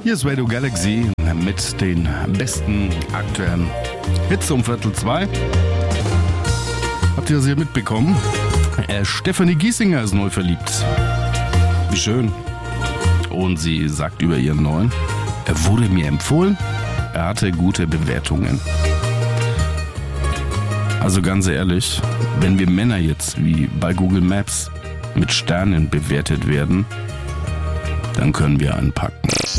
Hier ist Radio Galaxy mit den besten aktuellen Hits um 1:45. Habt ihr das hier mitbekommen? Stefanie Giesinger ist neu verliebt. Wie schön. Und sie sagt über ihren neuen: Er wurde mir empfohlen, er hatte gute Bewertungen. Also ganz ehrlich, wenn wir Männer jetzt wie bei Google Maps mit Sternen bewertet werden, dann können wir anpacken.